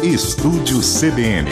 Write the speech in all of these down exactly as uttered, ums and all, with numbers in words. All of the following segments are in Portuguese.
Estúdio C B N.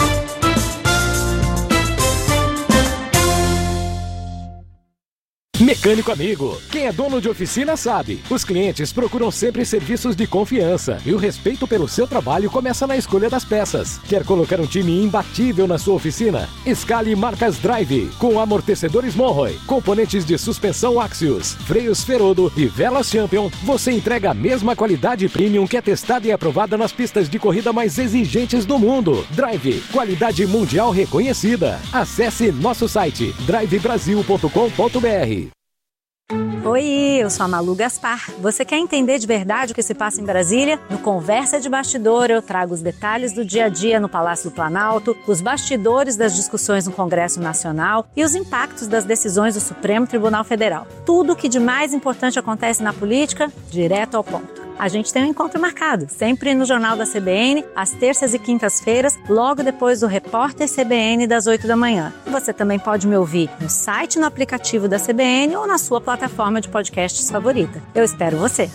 Mecânico amigo, quem é dono de oficina sabe. Os clientes procuram sempre serviços de confiança e o respeito pelo seu trabalho começa na escolha das peças. Quer colocar um time imbatível na sua oficina? Escale marcas Drive, com amortecedores Monroe, componentes de suspensão Axios, freios Ferodo e velas Champion. Você entrega a mesma qualidade premium que é testada e aprovada nas pistas de corrida mais exigentes do mundo. Drive, qualidade mundial reconhecida. Acesse nosso site drive brasil ponto com ponto b r. Oi, eu sou a Malu Gaspar. Você quer entender de verdade o que se passa em Brasília? No Conversa de Bastidor eu trago os detalhes do dia a dia no Palácio do Planalto, os bastidores das discussões no Congresso Nacional e os impactos das decisões do Supremo Tribunal Federal. Tudo o que de mais importante acontece na política, direto ao ponto. A gente tem um encontro marcado, sempre no Jornal da C B N, às terças e quintas-feiras, logo depois do Repórter C B N das oito da manhã. Você também pode me ouvir no site, no aplicativo da C B N ou na sua plataforma de podcasts favorita. Eu espero você!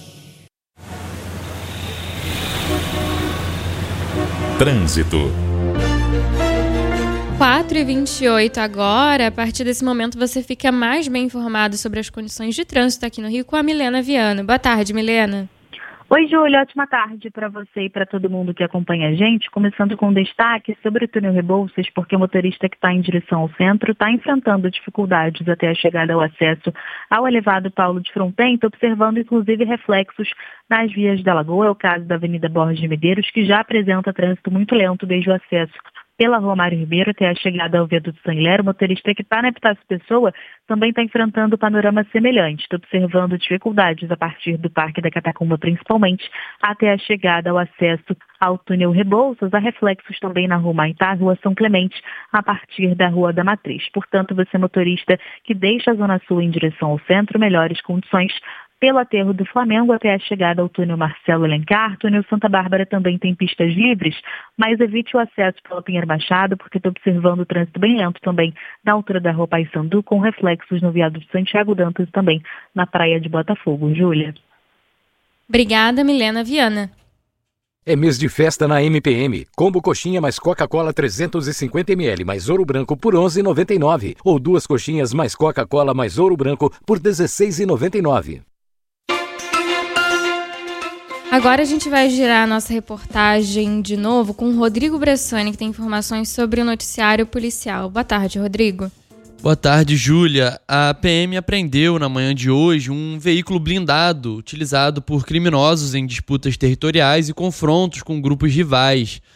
Trânsito. quatro e vinte e oito agora. A partir desse momento você fica mais bem informado sobre as condições de trânsito aqui no Rio com a Milena Viana. Boa tarde, Milena. Oi, Júlia. Ótima tarde para você e para todo mundo que acompanha a gente. Começando com destaque sobre o túnel Rebouças, porque o motorista que está em direção ao centro está enfrentando dificuldades até a chegada ao acesso ao elevado Paulo de Fronten, está observando inclusive reflexos nas vias da Lagoa. É o caso da Avenida Borges de Medeiros, que já apresenta trânsito muito lento desde o acesso pela Rua Mário Ribeiro até a chegada ao viaduto Sanguilera. O motorista que está na Epitácio Pessoa também está enfrentando panorama semelhante, está observando dificuldades a partir do Parque da Catacumba, principalmente, até a chegada ao acesso ao túnel Rebouças. Há reflexos também na Rua Maitá, Rua São Clemente, a partir da Rua da Matriz. Portanto, você motorista que deixa a Zona Sul em direção ao centro, melhores condições pelo aterro do Flamengo até a chegada ao túnel Marcelo Alencar. Túnel Santa Bárbara também tem pistas livres, mas evite o acesso pela Pinheiro Machado, porque estou observando o trânsito bem lento também na altura da Rua Paissandu, com reflexos no viaduto Santiago Dantas e também na praia de Botafogo. Júlia. Obrigada, Milena Viana. É mês de festa na M P M. Combo coxinha mais Coca-Cola trezentos e cinquenta mililitros mais ouro branco por onze reais e noventa e nove centavos. Ou duas coxinhas mais Coca-Cola mais ouro branco por dezesseis reais e noventa e nove centavos. Agora a gente vai girar a nossa reportagem de novo com o Rodrigo Bressani, que tem informações sobre o noticiário policial. Boa tarde, Rodrigo. Boa tarde, Júlia. A P M apreendeu na manhã de hoje um veículo blindado utilizado por criminosos em disputas territoriais e confrontos com grupos rivais.